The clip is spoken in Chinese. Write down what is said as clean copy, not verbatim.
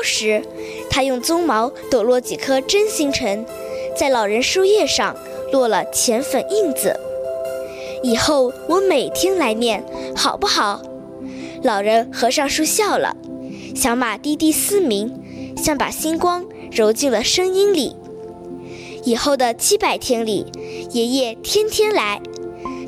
时，他用鬃毛抖落几颗真星辰，在老人书页上落了浅粉印子。以后我每天来念，好不好？老人合上书笑了，小马低低嘶鸣，像把星光揉进了声音里。以后的700天里，爷爷天天来，